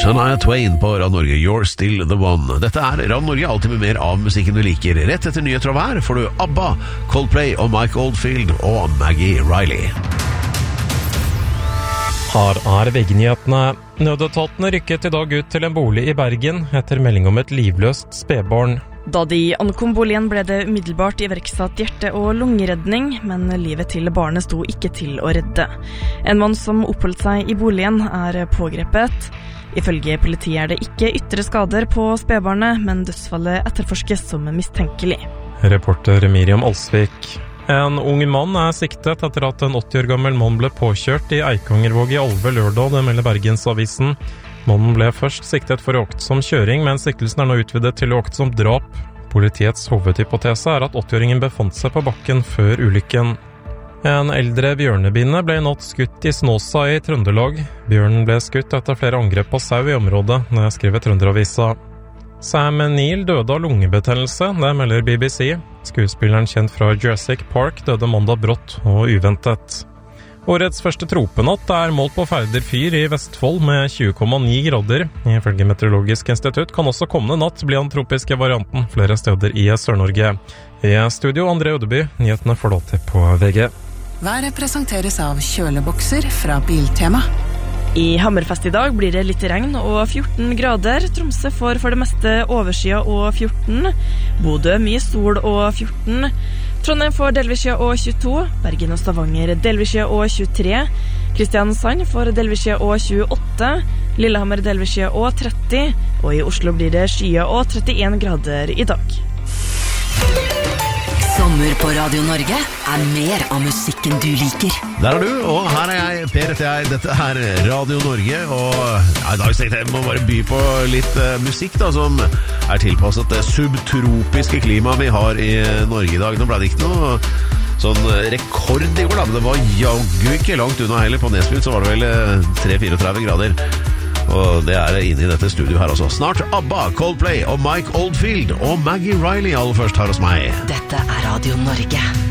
Shania Twain på Radio Norge, You're Still The One. Dette Radio Norge, alltid med mer av musikken du liker. Rett etter nyheter av her får du ABBA, Coldplay og Mike Oldfield og Maggie Riley. Her VG-nyhetene. Nødetatene rykket I dag ut til en bolig I Bergen etter melding om et livløst spedbarn. Da de ankom boligen ble det umiddelbart iverksatt hjerte- og lungeredning, men livet til barnet sto ikke til å redde. En mann som oppholdt seg I boligen pågrepet. Ifølge politiet det ikke ytre skader på spedbarnet, men dødsfallet etterforskes som mistenkelig. Reporter Miriam Alsvik. En ung mann siktet etter at en 80 år gammel mann ble påkjørt I Eikangervåg I Alve lørdag, det melder Bergensavisen. Mannen ble først siktet for uaktsom kjøring, men siktelsen nå utvidet til uaktsom drap. Politiets hovedhypotese at 80-åringen befant seg på bakken før ulykken. En eldre bjørnebinne ble natt skutt I Snåsa I Trøndelag. Bjørnen ble skutt etter flere angrep på sau I området, skriver Trønderavisa. Sam Neill døde av lungebetennelse, det melder BBC. Skuespilleren kjent fra Jurassic Park døde mandag brått og uventet. Årets første tropenatt målt på Færder fyr I Vestfold med 20,9 grader. Ifølge Meteorologisk institutt kan også kommende natt bli den tropiske varianten flere steder I Sør-Norge. I studio André Ødeby, nyhetene får du alltid på VG. Været presenteres av kjølebokser fra Biltema. I Hammerfest I dag blir det litt regn og 14 grader. Tromsø får for det meste overskya og 14. Bodø mye sol og 14. Trondheim får delvisskya og 22. Bergen og Stavanger delvisskya og 23. Kristiansand får delvisskya og 28. Lillehammer delvisskya og 30. Og I Oslo blir det skya og 31 grader I dag. Sommer på Radio Norge mer av musikken du liker. Der du, og her jeg, Per heter jeg. Dette Radio Norge, og I dag tenkte jeg må bare by på litt musikk da, som tilpasset det subtropiske klimaet vi har I Norge I dag. Nå ble det ikke noe sånn rekord I går da, men det var jaggu ikke langt unna heller. På Nesbyen så var det vel 3-34 grader. Og det inne I dette studio her også. Snart ABBA, Coldplay og Mike Oldfield og Maggie Riley aller først her hos meg. Dette Radio Norge.